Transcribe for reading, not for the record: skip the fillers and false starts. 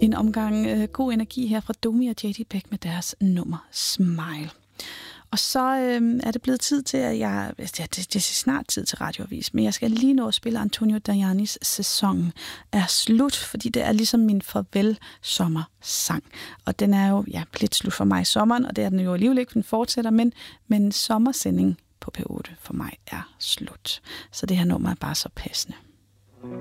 En omgang god energi her fra Domi og J.D. Beck med deres nummer Smile. Og så er det blevet tid til, at det er snart tid til radioavis, men jeg skal lige nå at spille Antonio Dajanis Sæsonen er slut, fordi det er ligesom min farvel-sommersang. Og den er jo lidt slut for mig i sommeren, og det er den jo alligevel ikke, den fortsætter, men sommersending på P8 for mig er slut. Så det her nummer er bare så passende.